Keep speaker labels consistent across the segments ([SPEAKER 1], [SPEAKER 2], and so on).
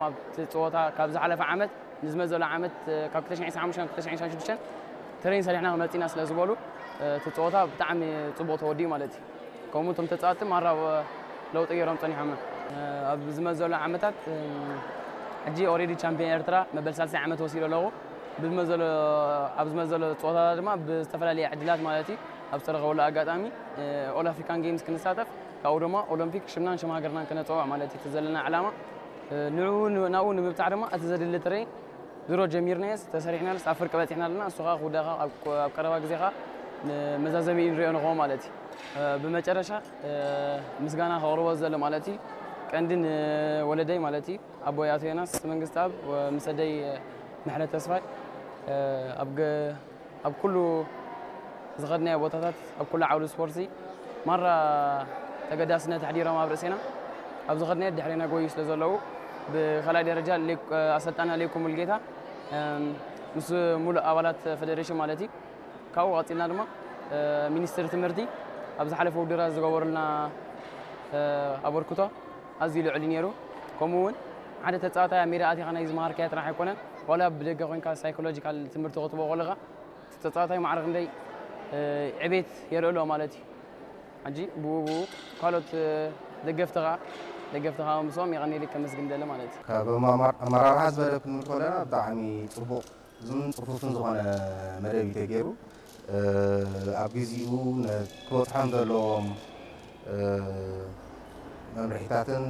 [SPEAKER 1] تصوتا كابز على فعمت نزمزل عمت كاب 1995 1996 ترين سريحنا ملتينا سلازبولو تصوتا بتعمي صبوت ودي مالتي كومنتم تتصاتم مره لو طيرهم طني حمه بزمزل عمتات حجي اوريدي تشامبيون ارترا مبل 3 عمت وسيله له بزمزل ابزمزل تصوتا دما بستفلالي عدلات مالتي ابصرغ ولا اغاطامي اول افريكان جيمز كنساتف كاو دما اولمبيك شمنان شما هاجرنا كنصوع مالتي تزلنا علامه نعون نبتاع دما اتزد اللترين زرو جميرناس تسريحنا لس افريقيا باتحنا لنا سوغا خداغا اب قربا غزيغا مزازمي نريو نغو مالتي بمጨረሻ ምስጋና ሆሮወ ዘለ ማለቲ ቀንድን ወለደይ ማለቲ አቦይ አቶ ዮናስ መንግስት አብ ወምሰደይ ምሕረት ተስፋይ አብ ኩሉ ዝኸድናዮ ቦታታት አብ ኩሉ ዓውዲ ስፖርቲ ማራ ተገዳስነት ሓዲሮም ኣብ ርእስና ኣብ ዝኸድናዮ ድሕሪና ጎይ ስለ ዘለዉ ብኸላይ ደረጃ ኣሰልጣና ለይኩም ሙልጌታ ምስ ሙሉእ ኣባላት ፌደሬሽን ማለቲ ካብኡ ቀፂልና ድማ ሚኒስትር ትምህርቲ ኣብዚ ሓለፈ ውድድራ ዝገበሩልና ኣበርክቶ ኣዝዩ ልዑል ነይሩ ከምኡውን ሓደ ተፃዋታይ ሜዳ ኣቲኻ ናይ ዝመሃርካዮ ጥራሕ ኣይኮነን ዋላ ብደገ ኮንካ ሳይኮሎጂካል ትምህርቲ ክትቦ ከለኻ ተፃዋታይ ማዕረግ እንደይ ዕቤት የርእሎ ማለት እዩ ሕጂ ብኡ ካልኦት ደገፍትኻ ምሶም ይቐኒል ከመስግን ደለ ማለት እዩ
[SPEAKER 2] ካብ ኣመራርሓ ዝበለ ክንብል ከለና ብጣዕሚ ፅቡቕ ፅፉፍን ዝኾነ መደብ እዩ ተገይሩ ኣብ ግዚኡ ክበፅሖም ዘለዎም መምርሒታትን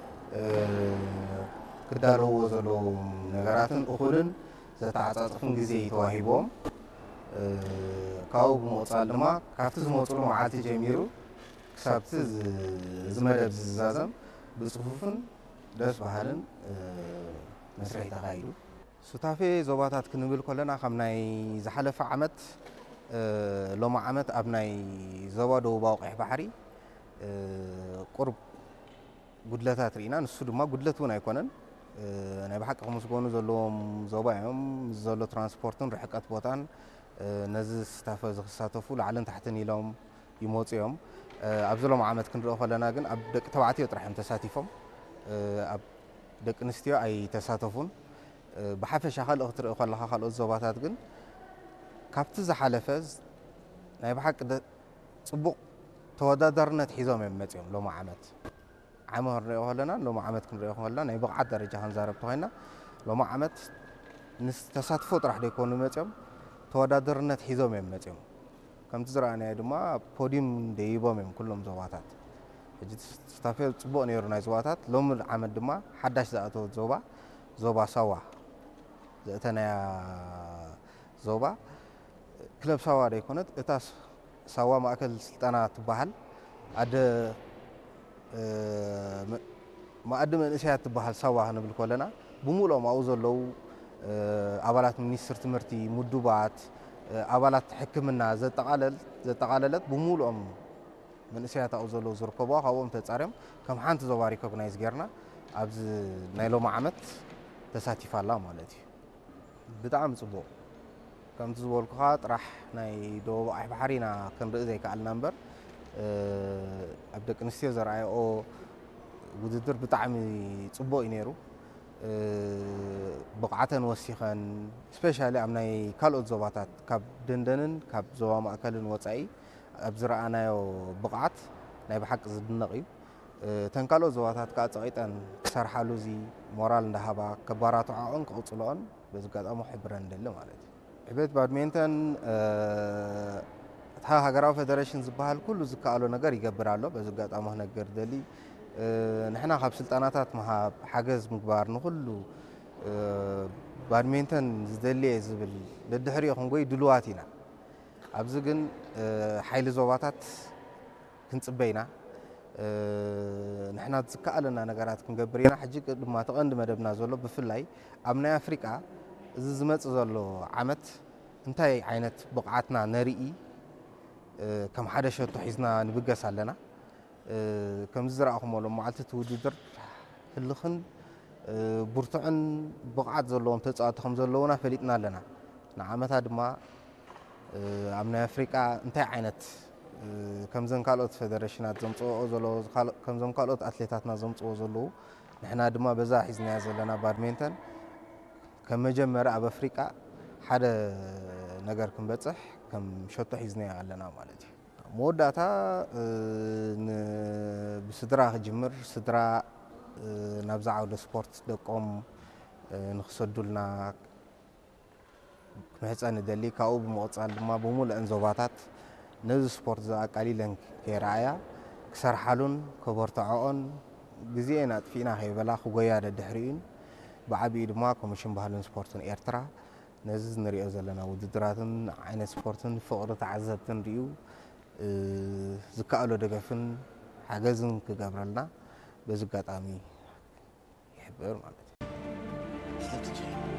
[SPEAKER 2] ክዳለውዎ ዘለዎም ነገራትን እኹልን ዘተዓፃፅፍን ግዜ ተዋሂቦም ካብኡ ብምቕፃል ድማ ካብቲ ዝመፅሉ መዓልቲ ጀሚሩ ክሳብቲ ዝመደብ ዝዛዘም ብፅፉፍን ደስ በሃልን መስርሒ ተኻይዱ ሱታፌ ዞባታት ክንብል ከለና ካብ ናይ ዝሓለፈ ዓመት ሎማ ዓመት ኣብ ናይ ዞባ ደቡባዊ ቀይሕ ባሕሪ ቁርብ ጉድለታት ርኢና ንሱ ድማ ጉድለት እውን ኣይኮነን ናይ ብሓቂ ክምስገኑ ዘለዎም ዞባ እዮም ምስ ዘሎ ትራንስፖርትን ርሕቀት ቦታን ነዚ ስታፈ ዝክሳተፉ ላዕልን ታሕትን ኢሎም ይመፁ እዮም ኣብዚ ሎማ ዓመት ክንሪኦ ከለና ግን ኣብ ደቂ ተባዕትዮ ጥራሕ እዮም ተሳቲፎም ኣብ ደቂ ኣንስትዮ ኣይተሳተፉን ብሓፈሻ ካልእ ክትሪኦ ከለካ ካልኦት ዞባታት ግን ካብቲ ዝሓለፈ ናይ ብሓቂ ፅቡቕ ተወዳዳርነት ሒዞም እዮም መፅኦም ሎማ ዓመት ዓመት ክንሪኦ ከለና ሎማ ዓመት ክንሪኦ ከለና ናይ ብቕዓት ደረጃ ክንዛረብ ተኮይና ሎማ ዓመት ምስ ተሳትፎ ጥራሕ ደይኮኑ መፅኦም ተወዳዳርነት ሒዞም እዮም መፅኦም ከምቲ ዝረኣናዮ ድማ ፖዲየም ደይቦም እዮም ኩሎም ዞባታት ሕጂ ስታፌ ፅቡቕ ነይሩ ናይ ዞባታት ሎሚ ዓመት ድማ ሓዳሽ ዝኣተወት ዞባ ሳዋ ዘእተናያ ዞባ ክለብ ሳዋ ደይኮነት እታ ሳዋ ማእከል ስልጠና ትበሃል ማኣዲ መንእሰያት ትበሃል ሳዋ ክንብል ከለና ብምሉኦም ኣብኡ ዘለው ኣባላት ሚኒስትር ትምህርቲ ምዱባት ኣባላት ሕክምና ዘጠቃለለት ብምሉኦም መንእሰያት ኣብኡ ዘለው ዝርከቡ ካብኦም ተፃርዮም ከም ሓንቲ ዞባ ሪኮግናይዝ ጌርና ኣብዚ ናይ ሎማ ዓመት ተሳቲፋላ ማለት እዩ ብጣዕሚ ፅቡቕ ከምቲ ዝበልኩኻ ጥራሕ ናይ ደቡብ ቀይሕ ባሕሪ ኢና ክንርኢ ዘይከኣልና እምበር ኣብ ደቂ ኣንስትዮ ዘረኣየኦ ውድድር ብጣዕሚ ፅቡቕ እዩ ነይሩ ብቕዓተን ወሲኸን ስፔሻሊ ኣብ ናይ ካልኦት ዞባታት ካብ ደንደንን ካብ ዞባ ማእከልን ወፃኢ ኣብ ዝረኣናዮ ብቕዓት ናይ ብሓቂ ዝድነቕ እዩ እተን ካልኦት ዞባታት ከዓ ፀቒጠን ክሰርሓሉ እዚ ሞራል እንዳሃባ ከባራትዖን ክቕፅልኦን በዚ ኣጋጣሚ ሕብረን ንደሊ ማለት እዩ ዕቤት ባድሜንተን እታ ሃገራዊ ፌደሬሽን ዝበሃል ኩሉ ዝከኣሎ ነገር ይገብር ኣሎ በዚ ኣጋጣሚ ክነገር ደሊ ንሕና ካብ ስልጠናታት ምሃብ ሓገዝ ምግባር ንኩሉ ባድሜንተን ዝደልየ ዝብል ደድሕሪኦ ክንጎይ ድልዋት ኢና ኣብዚ ግን ሓይሊ ዞባታት ክንፅበ ኢና ንሕና ዝከኣለና ነገራት ክንገብር ኢና ሕጂ ድማ ተቐንዲ መደብና ዘሎ ብፍላይ ኣብ ናይ ኣፍሪቃ እዚ ዝመፅእ ዘሎ ዓመት እንታይ ዓይነት ብቕዓትና ነርኢ ከም ሓደ ሸቶ ሒዝና ንብገስ ኣለና ከምዚ ዝረኣኹምሎ መዓልቲ እቲ ውድድር ህልኽን ብርቱዕን ብቕዓት ዘለዎም ተፃወቲ ከም ዘለውና ፈሊጥና ኣለና ንዓመታ ድማ ኣብ ናይ ኣፍሪቃ እንታይ ዓይነት ከምዘን ካልኦት ፌደሬሽናት ዘምፅኦ ዘለዉ ከምዞም ካልኦት ኣትሌታትና ዘምፅኦ ዘለዉ ንሕና ድማ በዛ ሒዝናያ ዘለና ባድሜንተን ከም መጀመርያ ኣብ ኣፍሪቃ ሓደ ነገር ክንበፅሕ ከም ሸቶ ሒዝናያ ኣለና ማለት እዩ መወዳእታ ብስድራ ክጅምር ስድራ ናብዛ ዓውደ ስፖርት ደቆም ንክሰዱልና ክምህፀኒ ደሊ ካብኡ ብምቕፃል ድማ ብሙሉአን ዞባታት ነዚ ስፖርት ኣቃሊለን ከይረኣያ ክሰርሓሉን ከበርትዖኦን ግዜአን ኣጥፊእና ከይበላ ክጎያ ደድሕሪኡን ብዓብዪ ድማ ኮሚሽን ባህልን ስፖርትን ኤርትራ ነዚ ንሪኦ ዘለና ውድድራትን ዓይነት ስፖርትን ፍቕሪ ተዓዘብትን ርዩ ዝከኣሎ ደገፍን ሓገዝን ክገብረልና በዚ ኣጋጣሚ ይሕብር ማለት እዩ